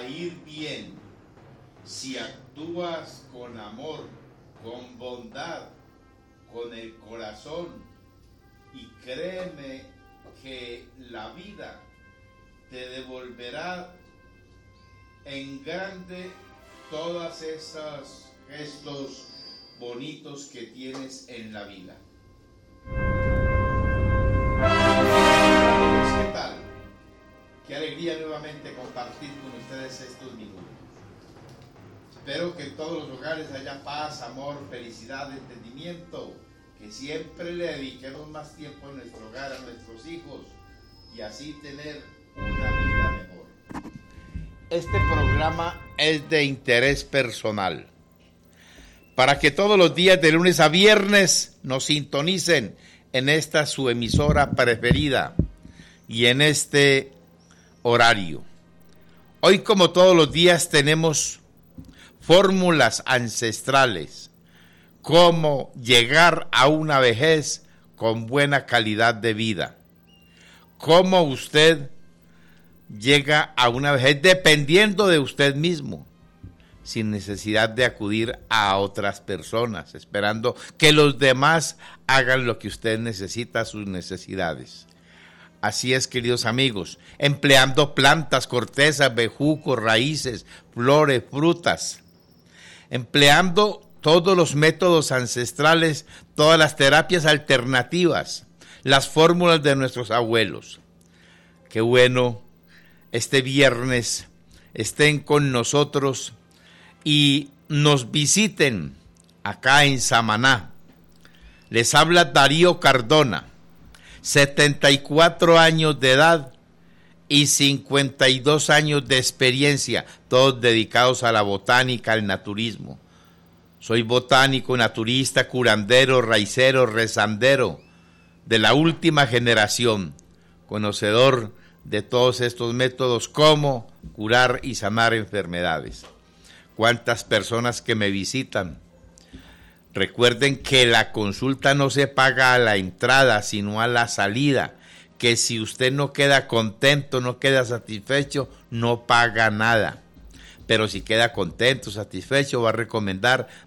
a ir bien si actúas con amor, con bondad, con el corazón, y créeme que la vida te devolverá en grande todas esas gestos bonitos que tienes en la vida. ¿Qué tal? Qué alegría nuevamente compartir con ustedes estos minutos. Espero que en todos los hogares haya paz, amor, felicidad, entendimiento, que siempre le dediquemos más tiempo a nuestro hogar, a nuestros hijos, y así tener una vida mejor. Este programa es de interés personal, para que todos los días de lunes a viernes nos sintonicen en esta su emisora preferida y en este horario. Hoy, como todos los días, tenemos fórmulas ancestrales, cómo llegar a una vejez con buena calidad de vida, cómo usted llega a una vejez dependiendo de usted mismo, sin necesidad de acudir a otras personas, esperando que los demás hagan lo que usted necesita, sus necesidades. Así es, queridos amigos, empleando plantas, cortezas, bejucos, raíces, flores, frutas, empleando todos los métodos ancestrales, todas las terapias alternativas, las fórmulas de nuestros abuelos. Qué bueno, este viernes estén con nosotros y nos visiten acá en Samaná. Les habla Darío Cardona, 74 años de edad y 52 años de experiencia, todos dedicados a la botánica, al naturismo. Soy botánico, naturista, curandero, raicero, rezandero, de la última generación, conocedor de todos estos métodos, cómo curar y sanar enfermedades. ¿Cuántas personas que me visitan? Recuerden que la consulta no se paga a la entrada, sino a la salida, que si usted no queda contento, no queda satisfecho, no paga nada. Pero si queda contento, satisfecho, va a recomendar